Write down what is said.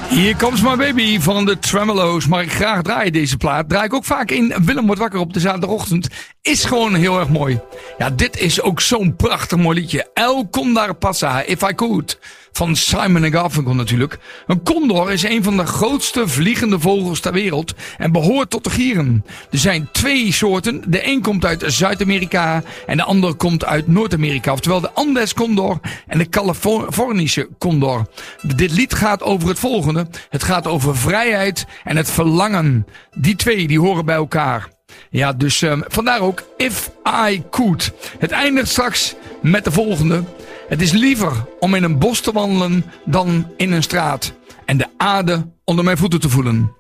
Hier komt My Baby van de Tremolo's. Maar ik graag draai deze plaat. Draai ik ook vaak in Willem wordt wakker op de zaterdagochtend. Is gewoon heel erg mooi. Ja, dit is ook zo'n prachtig mooi liedje. El Condor Pasa, If I Could. Van Simon & Garfunkel natuurlijk. Een condor is een van de grootste vliegende vogels ter wereld en behoort tot de gieren. Er zijn 2 soorten. De een komt uit Zuid-Amerika en de ander komt uit Noord-Amerika. Oftewel de Andes condor en de Californische condor. Dit lied gaat over het volgende. Het gaat over vrijheid en het verlangen. Die 2 die horen bij elkaar. Ja, dus vandaar ook If I Could. Het eindigt straks met de volgende. Het is liever om in een bos te wandelen dan in een straat. En de aarde onder mijn voeten te voelen.